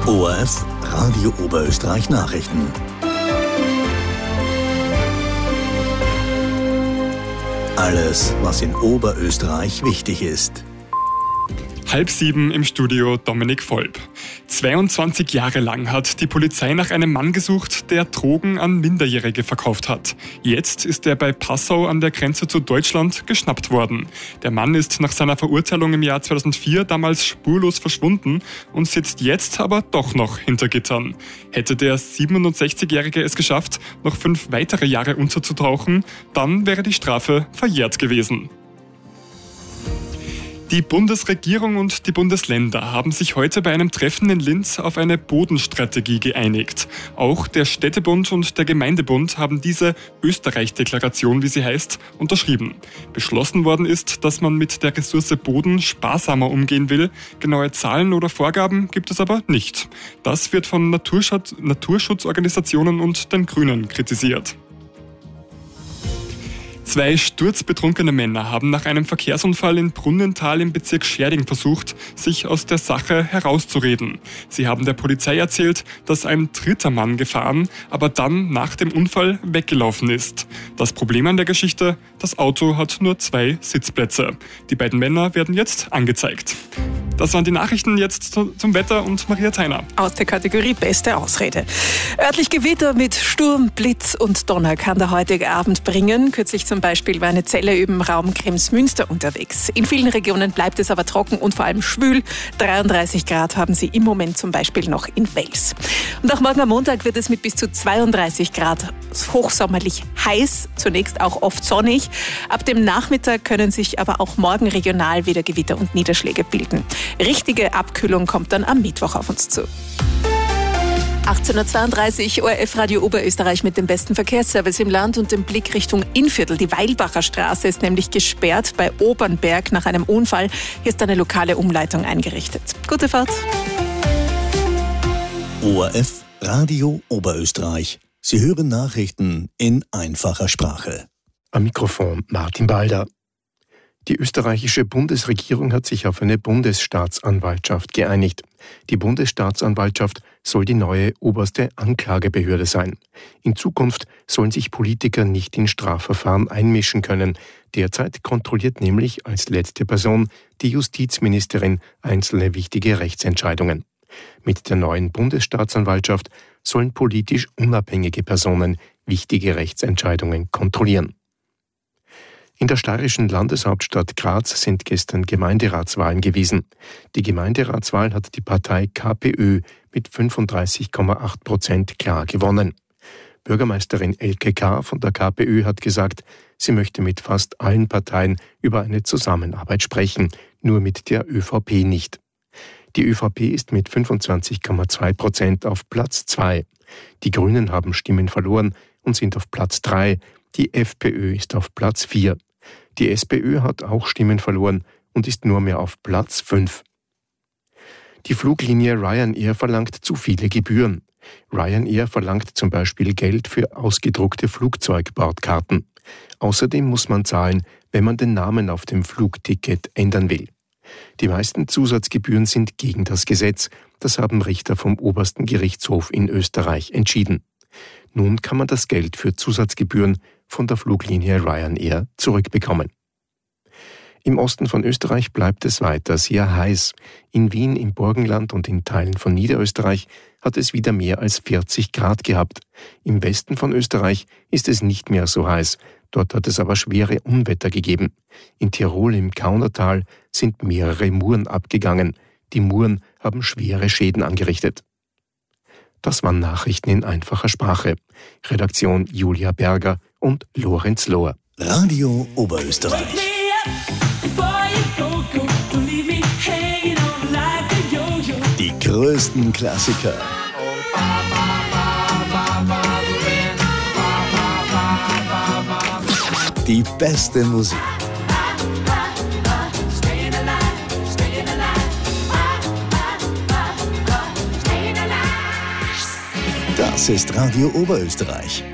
ORF Radio Oberösterreich Nachrichten. Alles, was in Oberösterreich wichtig ist. 6:30 im Studio Dominik Volb. 22 Jahre lang hat die Polizei nach einem Mann gesucht, der Drogen an Minderjährige verkauft hat. Jetzt ist er bei Passau an der Grenze zu Deutschland geschnappt worden. Der Mann ist nach seiner Verurteilung im Jahr 2004 damals spurlos verschwunden und sitzt jetzt aber doch noch hinter Gittern. Hätte der 67-Jährige es geschafft, noch 5 weitere Jahre unterzutauchen, dann wäre die Strafe verjährt gewesen. Die Bundesregierung und die Bundesländer haben sich heute bei einem Treffen in Linz auf eine Bodenstrategie geeinigt. Auch der Städtebund und der Gemeindebund haben diese Österreich-Deklaration, wie sie heißt, unterschrieben. Beschlossen worden ist, dass man mit der Ressource Boden sparsamer umgehen will. Genaue Zahlen oder Vorgaben gibt es aber nicht. Das wird von Naturschutzorganisationen und den Grünen kritisiert. 2 sturzbetrunkene Männer haben nach einem Verkehrsunfall in Brunnental im Bezirk Schärding versucht, sich aus der Sache herauszureden. Sie haben der Polizei erzählt, dass ein dritter Mann gefahren, aber dann nach dem Unfall weggelaufen ist. Das Problem an der Geschichte: das Auto hat nur 2 Sitzplätze. Die beiden Männer werden jetzt angezeigt. Das waren die Nachrichten. Jetzt zum Wetter und Maria Theiner. Aus der Kategorie Beste Ausrede. Örtlich Gewitter mit Sturm, Blitz und Donner kann der heutige Abend bringen. Kürzlich zum Beispiel war eine Zelle über dem Raum Krems-Münster unterwegs. In vielen Regionen bleibt es aber trocken und vor allem schwül. 33 Grad haben sie im Moment zum Beispiel noch in Wels. Und auch morgen am Montag wird es mit bis zu 32 Grad hochsommerlich heiß, zunächst auch oft sonnig. Ab dem Nachmittag können sich aber auch morgen regional wieder Gewitter und Niederschläge bilden. Richtige Abkühlung kommt dann am Mittwoch auf uns zu. 18.32 Uhr, ORF Radio Oberösterreich mit dem besten Verkehrsservice im Land und dem Blick Richtung Innviertel. Die Weilbacher Straße ist nämlich gesperrt bei Obernberg nach einem Unfall. Hier ist eine lokale Umleitung eingerichtet. Gute Fahrt. ORF Radio Oberösterreich. Sie hören Nachrichten in einfacher Sprache. Am Mikrofon Martin Balder. Die österreichische Bundesregierung hat sich auf eine Bundesstaatsanwaltschaft geeinigt. Die Bundesstaatsanwaltschaft soll die neue oberste Anklagebehörde sein. In Zukunft sollen sich Politiker nicht in Strafverfahren einmischen können. Derzeit kontrolliert nämlich als letzte Person die Justizministerin einzelne wichtige Rechtsentscheidungen. Mit der neuen Bundesstaatsanwaltschaft sollen politisch unabhängige Personen wichtige Rechtsentscheidungen kontrollieren. In der steirischen Landeshauptstadt Graz sind gestern Gemeinderatswahlen gewesen. Die Gemeinderatswahl hat die Partei KPÖ mit 35,8% klar gewonnen. Bürgermeisterin Elke K. von der KPÖ hat gesagt, sie möchte mit fast allen Parteien über eine Zusammenarbeit sprechen, nur mit der ÖVP nicht. Die ÖVP ist mit 25,2% auf Platz 2. Die Grünen haben Stimmen verloren und sind auf Platz 3. Die FPÖ ist auf Platz 4. Die SPÖ hat auch Stimmen verloren und ist nur mehr auf Platz 5. Die Fluglinie Ryanair verlangt zu viele Gebühren. Ryanair verlangt zum Beispiel Geld für ausgedruckte Flugzeugbordkarten. Außerdem muss man zahlen, wenn man den Namen auf dem Flugticket ändern will. Die meisten Zusatzgebühren sind gegen das Gesetz. Das haben Richter vom Obersten Gerichtshof in Österreich entschieden. Nun kann man das Geld für Zusatzgebühren von der Fluglinie Ryanair zurückbekommen. Im Osten von Österreich bleibt es weiter sehr heiß. In Wien, im Burgenland und in Teilen von Niederösterreich hat es wieder mehr als 40 Grad gehabt. Im Westen von Österreich ist es nicht mehr so heiß. Dort hat es aber schwere Unwetter gegeben. In Tirol im Kaunertal sind mehrere Muren abgegangen. Die Muren haben schwere Schäden angerichtet. Das waren Nachrichten in einfacher Sprache. Redaktion Julia Berger und Lorenz Lohr. Radio Oberösterreich. Die größten Klassiker. Die beste Musik. Das ist Radio Oberösterreich.